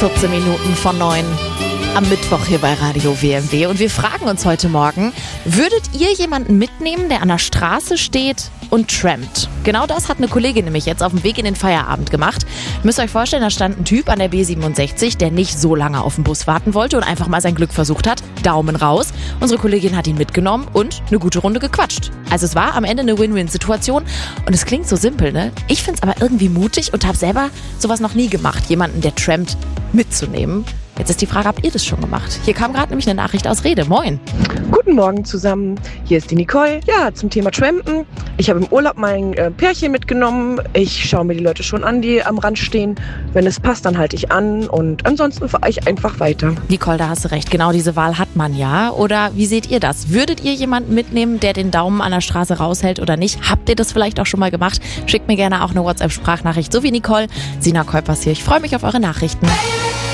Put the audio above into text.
14 Minuten vor 9 am Mittwoch hier bei Radio WMW. Und wir fragen uns heute Morgen, würdet ihr jemanden mitnehmen, der an der Straße steht und trampt? Genau das hat eine Kollegin nämlich jetzt auf dem Weg in den Feierabend gemacht. Ihr müsst euch vorstellen, da stand ein Typ an der B67, der nicht so lange auf den Bus warten wollte und einfach mal sein Glück versucht hat. Daumen raus. Unsere Kollegin hat ihn mitgenommen und eine gute Runde gequatscht. Also es war am Ende eine Win-Win-Situation und es klingt so simpel, ne? Ich find's aber irgendwie mutig und habe selber sowas noch nie gemacht, jemanden, der trampt, mitzunehmen. Jetzt ist die Frage, habt ihr das schon gemacht? Hier kam gerade nämlich eine Nachricht aus Rede. Moin. Guten Morgen zusammen, hier ist die Nicole. Ja, zum Thema Trampen. Ich habe im Urlaub mein Pärchen mitgenommen. Ich schaue mir die Leute schon an, die am Rand stehen. Wenn es passt, dann halte ich an und ansonsten fahre ich einfach weiter. Nicole, da hast du recht. Genau diese Wahl hat man ja. Oder wie seht ihr das? Würdet ihr jemanden mitnehmen, der den Daumen an der Straße raushält oder nicht? Habt ihr das vielleicht auch schon mal gemacht? Schickt mir gerne auch eine WhatsApp-Sprachnachricht, so wie Nicole. Sina Kuipers hier. Ich freue mich auf eure Nachrichten.